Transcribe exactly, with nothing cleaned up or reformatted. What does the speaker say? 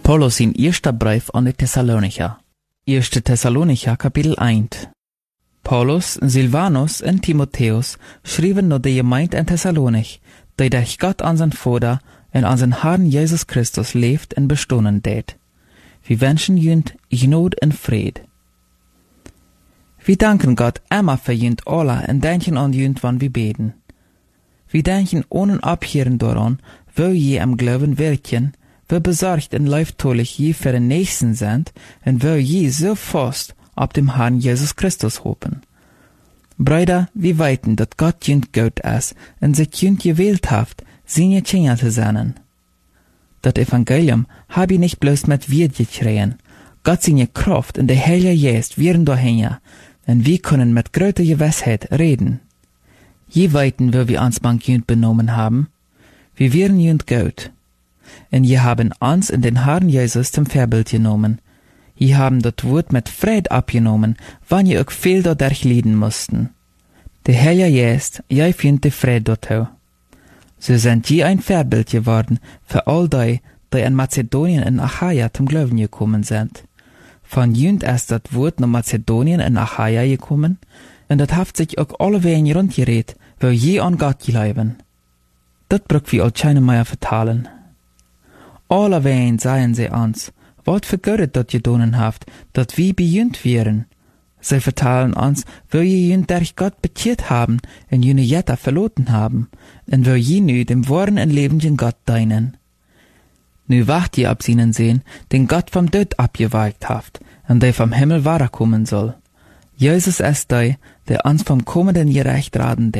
Paulus sin eerste brief aan de Thessalonicher. Eerste Thessalonicher kapitel eins. Paulus, Silvanus en Timotheus schreven naar de gemeente in Thessalonich, die durch Gott unseren Vater en unseren Herrn Jesus Christus leeft en bestonen deed. Wir wünschen jünd Gnade en Fried. Wir danken Gott immer für jünd alle en denken an jünd, wann wir beten. Wir denken ohne abhören daran, wo je am Glauben wirken, wo besorgt en leuftolich je für den Nächsten sind, und wo je so fast ab dem Herrn Jesus Christus hoffen. Brüder, wir weiten, dass Gott jünd gut ist, und sich jünd gewählt haft, seine Kinder zu sein. Das Evangelium hab ich nicht bloß mit Wort geschrien. Gott seine Kraft und der Heilige Geist wären dahin, und wir können mit großer Gewissheit reden. Je weiten, wo wir uns bank jünd benommen haben, wir wären jünd gut. Und je haben uns in den Herrn Jesus zum Vorbild genommen. Je haben das Wort mit Fried abgenommen, wann je auch viel dadurch leiden mussten. Der Heilige Geist, je findet die Fried dazu. So sind je ein Vorbild geworden für all die, die in Mazedonien und Achaia zum Glauben gekommen sind. Von jünd ist das Wort nach Mazedonien und Achaia gekommen, und das hat sich auch alle Wegen rundgeredet, wo je an Gott glauben. Das braucht wir auch keine mehr vertalen. Alle Wegen sagen sie uns, was für Gott das gedonen haft, dass wir bei jünd wären. Sie vertalen uns, wo je jünd durch Gott bekehrt haben und jene Jetta verloren haben, und wo je nu dem wahren und lebenden Gott dienen. Nu wacht ihr ab ihnen sehen, den Gott vom Tod abgeweicht haft, und der vom Himmel weiterkommen soll. Jesus ist der, der uns vom kommenden Gerecht raten